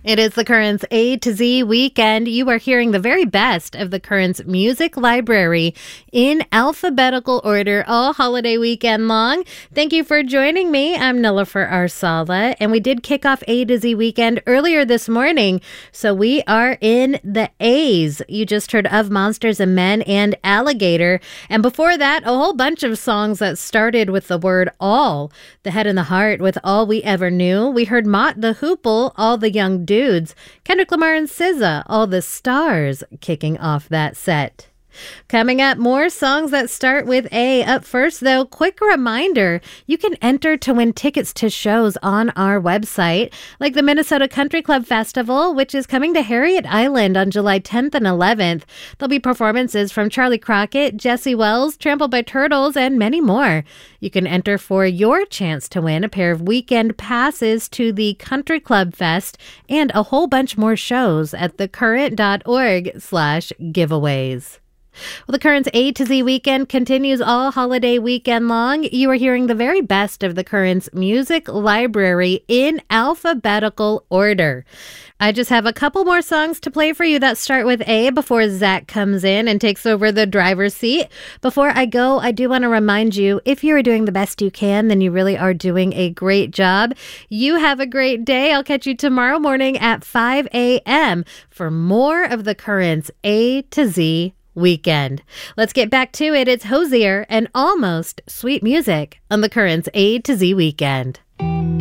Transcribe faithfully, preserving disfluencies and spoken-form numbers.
It is the Currents A to Z weekend. You are hearing the very best of the Currents music library in alphabetical order all holiday weekend long. Thank you for joining me. I'm Nilofer Arsala, and we did kick off A to Z weekend earlier this morning. So we are in the A's. You just heard Of Monsters and Men and Alligator. And before that, a whole bunch of songs that started with the word all. The Head and the Heart with All We Ever Knew. We heard Mott the Hoople, All the Young Dudes. Kendrick Lamar and S Z A, All the Stars, kicking off that set. Coming up, more songs that start with A. Up first, though, quick reminder, you can enter to win tickets to shows on our website, like the Minnesota Country Club Festival, which is coming to Harriet Island on July tenth and eleventh. There'll be performances from Charlie Crockett, Jesse Wells, Trampled by Turtles, and many more. You can enter for your chance to win a pair of weekend passes to the Country Club Fest and a whole bunch more shows at thecurrent.org slash giveaways. Well, the Currents A to Z weekend continues all holiday weekend long. You are hearing the very best of the Currents music library in alphabetical order. I just have a couple more songs to play for you that start with A before Zach comes in and takes over the driver's seat. Before I go, I do want to remind you, if you are doing the best you can, then you really are doing a great job. You have a great day. I'll catch you tomorrow morning at five a.m. for more of the Currents A to Z weekend. Let's get back to it. It's Hozier and Almost Sweet Music on the Currents A to Z weekend.